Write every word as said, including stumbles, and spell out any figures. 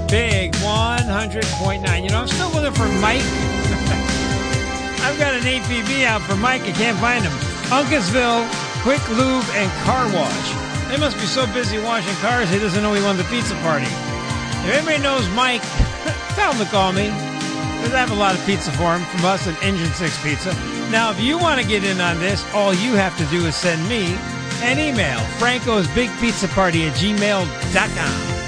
Big one hundred point nine. You know, I'm still looking for Mike. I've got an A P B out for Mike. I can't find him. Uncasville Quick Lube and Car Wash. They must be so busy washing cars, he doesn't know he won the pizza party. If anybody knows Mike, tell him to call me. Because I have a lot of pizza for him from us at Engine six Pizza. Now, if you want to get in on this, all you have to do is send me an email. Franco's Big Pizza Party at gmail dot com.